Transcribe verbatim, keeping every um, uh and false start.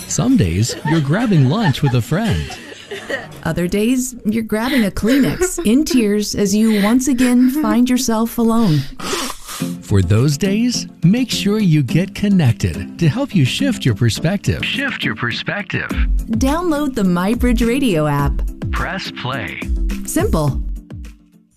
Some days, you're grabbing lunch with a friend. Other days, you're grabbing a Kleenex in tears as you once again find yourself alone. For those days, make sure you get connected to help you shift your perspective. Shift your perspective. Download the MyBridge Radio app. Press play. Simple.